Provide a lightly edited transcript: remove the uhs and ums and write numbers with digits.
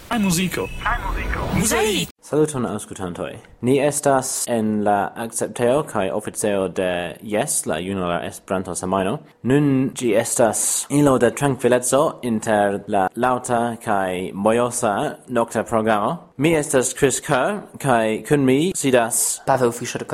Kaj muziko. Muzei. Saluton aŭskultantoj. Ni estas en la akceptejo kaj oficejo de Yes, la Junula Esperanto-semajno. Nun ĝi estas ilo de trankvileco inter la laŭta kaj mojosa nokta programo. Mi estas Chris Kerr kaj kun mi sidas Paweł Fischer